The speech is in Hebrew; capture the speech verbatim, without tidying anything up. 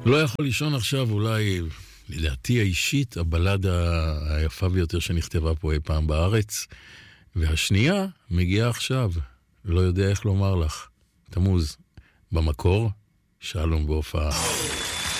לא יכול לישון עכשיו, אולי לדעתי האישית הבלדה היפה ביותר שנכתבה פה אי פעם בארץ, והשנייה מגיעה עכשיו, לא יודע איך לומר לך. תמוז במקור, שלום בהופעה.